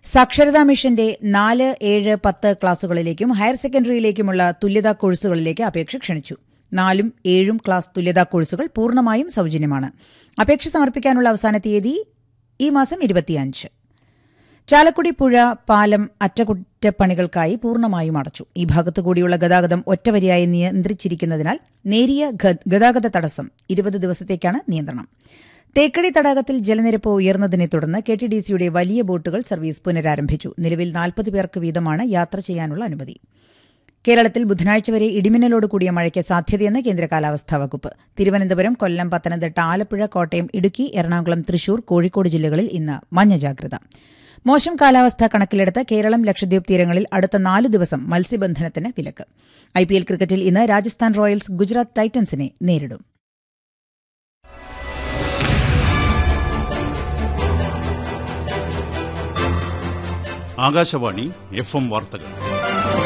സാക്ഷരതാ മിഷന്റെ 4, 7, 10 ക്ലാസുകളിലേക്കും ഹയർ സെക്കൻഡറിയിലേക്കുമുള്ള തുല്യതാ കോഴ്സുകളിലേക്ക് അപേക്ഷ ക്ഷണിച്ചു. 4ഉം 7ഉം ക്ലാസ് തുല്യതാ കോഴ്സുകൾ പൂർണ്ണമായും സൌജന്യമാണ്. അപേക്ഷ സമർപ്പിക്കാനുള്ള അവസാന തീയതി ഈ മാസം 25. ചാലക്കുടി പുഴ പാലം അറ്റകുറ്റപ്പണികൾക്കായി പൂർണ്ണമായും അടച്ചു. ഈ ഭാഗത്തുകൂടിയുള്ള ഗതാഗതം ഒറ്റവരിയായി നിയന്ത്രിച്ചിരിക്കുന്നതിനാൽ നേരിയ ഗതാഗത തടസ്സം 20 ദിവസത്തേക്കാണ് നിയന്ത്രണം. തേക്കടി തടാകത്തിൽ ജലനിരപ്പ് ഉയർന്നതിനെ തുടർന്ന് കെടിഡിസിയുടെ വലിയ ബോട്ടുകൾ സർവീസ് പുനരാരംഭിച്ചു. നിലവിൽ 40 പേർക്ക് വീതമാണ് യാത്ര ചെയ്യാനുള്ള അനുമതി. കേരളത്തിൽ ബുധനാഴ്ച വരെ ഇടിമിന്നലോട് കൂടിയ മഴയ്ക്ക് സാധ്യതയെന്ന് കേന്ദ്ര കാലാവസ്ഥാ വകുപ്പ്. തിരുവനന്തപുരം, കൊല്ലം, പത്തനംതിട്ട, ആലപ്പുഴ, കോട്ടയം, ഇടുക്കി, എറണാകുളം, തൃശൂർ, കോഴിക്കോട് ജില്ലകളിൽ ഇന്ന് മഞ്ഞ ജാഗ്രത. മോശം കാലാവസ്ഥ കണക്കിലെടുത്ത് കേരളം, ലക്ഷദ്വീപ് തീരങ്ങളിൽ അടുത്ത 4 ദിവസം മത്സ്യബന്ധനത്തിന് വിലക്ക്. IPL ക്രിക്കറ്റിൽ ഇന്ന് രാജസ്ഥാൻ റോയൽസ് ഗുജറാത്ത് ടൈറ്റൻസിനെ നേരിടും. ആകാശവാണി FM വാർത്തകൾ.